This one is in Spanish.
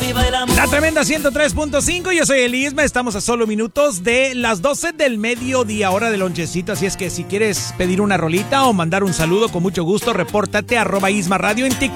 viva el amor. La tremenda 103.5, yo soy el Isma, estamos a solo minutos de las 12 del mediodía, hora del lonchecito, así es que si quieres pedir una rolita o mandar un saludo, con mucho gusto, repórtate @Isma Radio en TikTok.